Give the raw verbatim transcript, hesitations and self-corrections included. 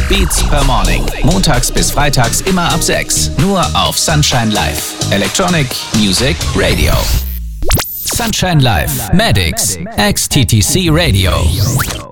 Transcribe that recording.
Beats per Morning. Montags bis freitags immer ab sechs. Nur auf Sunshine Live. Electronic Music Radio. Sunshine Live. Maddix. X T T C Radio.